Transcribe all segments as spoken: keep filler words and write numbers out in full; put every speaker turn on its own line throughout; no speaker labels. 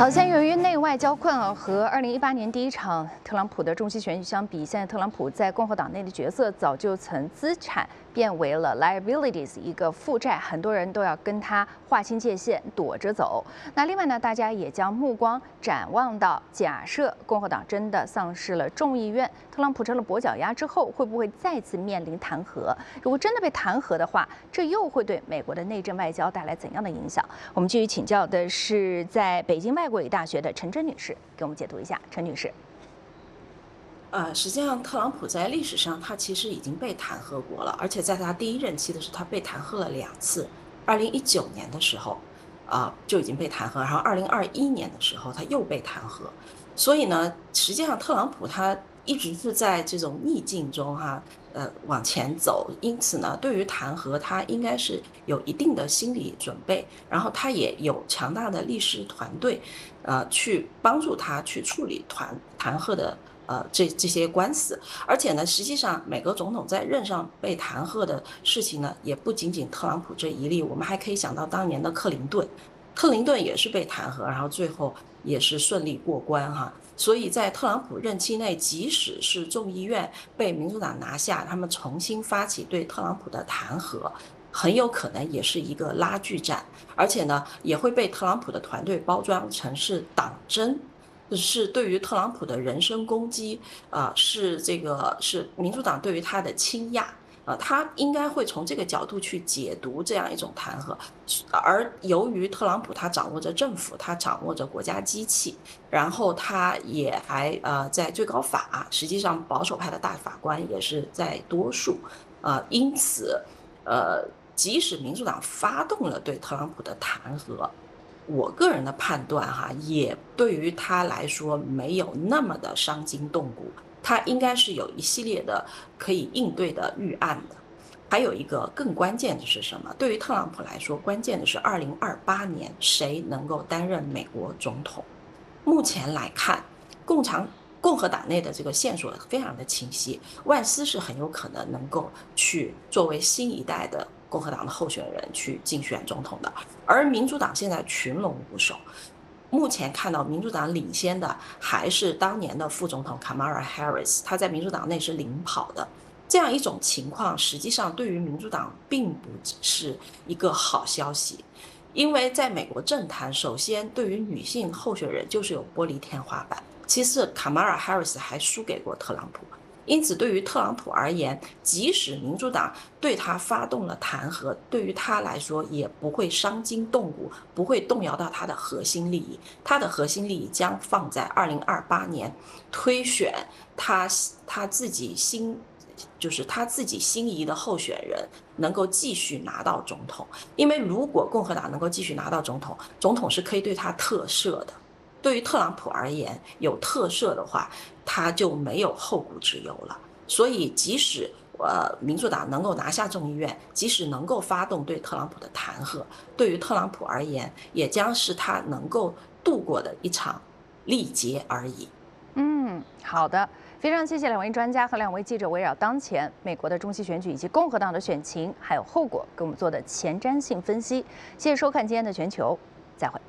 好，现在由于内外交困啊，和二零一八年第一场特朗普的中期选举相比，现在特朗普在共和党内的角色早就从资产变为了 liabilities 一个负债，很多人都要跟他划清界限，躲着走。那另外呢，大家也将目光展望到，假设共和党真的丧失了众议院，特朗普成了跛脚鸭之后，会不会再次面临弹劾？如果真的被弹劾的话，这又会对美国的内政外交带来怎样的影响？我们继续请教的是在北京外国语大学的陈真女士，给我们解读一下。陈女士。
呃，实际上，特朗普在历史上他其实已经被弹劾过了，而且在他第一任期的时候，他被弹劾了两次。二零一九年的时候，啊、呃、就已经被弹劾，然后二零二一年的时候他又被弹劾。所以呢，实际上特朗普他一直是在这种逆境中哈、啊，呃往前走。因此呢，对于弹劾他应该是有一定的心理准备，然后他也有强大的律师团队，呃，去帮助他去处理弹弹劾的。呃，这这些官司，而且呢，实际上美国总统在任上被弹劾的事情呢，也不仅仅特朗普这一例，我们还可以想到当年的克林顿，克林顿也是被弹劾，然后最后也是顺利过关哈。所以在特朗普任期内，即使是众议院被民主党拿下，他们重新发起对特朗普的弹劾，很有可能也是一个拉锯战，而且呢，也会被特朗普的团队包装成是党争。是对于特朗普的人身攻击，啊、呃，是这个是民主党对于他的倾轧，啊、呃，他应该会从这个角度去解读这样一种弹劾。而由于特朗普他掌握着政府，他掌握着国家机器，然后他也还呃在最高法，实际上保守派的大法官也是在多数，呃，因此，呃，即使民主党发动了对特朗普的弹劾。我个人的判断哈，也对于他来说没有那么的伤筋动骨，他应该是有一系列的可以应对的预案的。还有一个更关键的是什么？对于特朗普来说，关键的是二零二八年谁能够担任美国总统。目前来看，共产共和党内的这个线索非常的清晰，万斯是很有可能能够去作为新一代的共和党的候选人去竞选总统的，而民主党现在群龙无首。目前看到民主党领先的还是当年的副总统 Kamala Harris， 他在民主党内是领跑的。这样一种情况，实际上对于民主党并不是一个好消息，因为在美国政坛，首先对于女性候选人就是有玻璃天花板，其次 Kamala Harris 还输给过特朗普。因此，对于特朗普而言，即使民主党对他发动了弹劾，对于他来说也不会伤筋动骨，不会动摇到他的核心利益。他的核心利益将放在二零二八年推选他他自己心，就是他自己心仪的候选人能够继续拿到总统。因为如果共和党能够继续拿到总统，总统是可以对他特赦的。对于特朗普而言，有特赦的话，他就没有后顾之忧了。所以，即使呃民主党能够拿下众议院，即使能够发动对特朗普的弹劾，对于特朗普而言，也将是他能够度过的一场历劫而已。
嗯，好的，非常谢谢两位专家和两位记者围绕当前美国的中期选举以及共和党的选情还有后果给我们做的前瞻性分析。谢谢收看今天的全球，再会。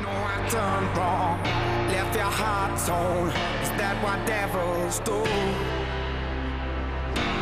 Done wrong, left your heart torn. Is that what devils do?